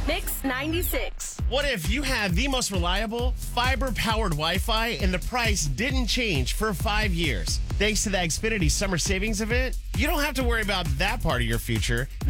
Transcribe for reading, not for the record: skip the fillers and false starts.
Mix 96. What if you had the most reliable, fiber-powered Wi-Fi and the price didn't change for 5 years? Thanks to the Xfinity Summer Savings Event, you don't have to worry about that part of your future.